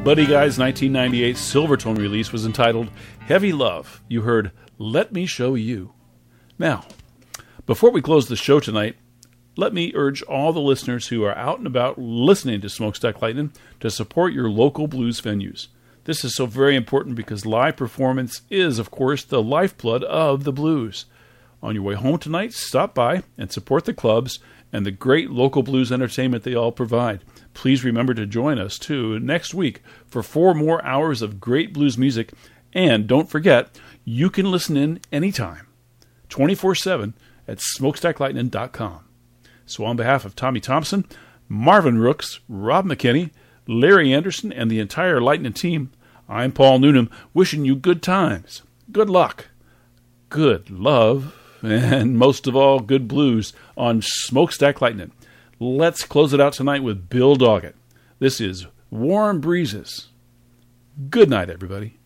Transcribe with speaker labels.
Speaker 1: Buddy Guy's 1998 Silvertone release was entitled Heavy Love. You heard Let Me Show You. Now, before we close the show tonight, let me urge all the listeners who are out and about listening to Smokestack Lightning to support your local blues venues. This is so very important because live performance is, of course, the lifeblood of the blues. On your way home tonight, stop by and support the clubs and the great local blues entertainment they all provide. Please remember to join us, too, next week for 4 more hours of great blues music. And don't forget, you can listen in anytime, 24/7 at smokestacklightning.com. So on behalf of Tommy Thompson, Marvin Rooks, Rob McKinney, Larry Anderson, and the entire Lightning team, I'm Paul Noonan, wishing you good times, good luck, good love, and most of all, good blues on Smokestack Lightning. Let's close it out tonight with Bill Doggett. This is Warm Breezes. Good night, everybody.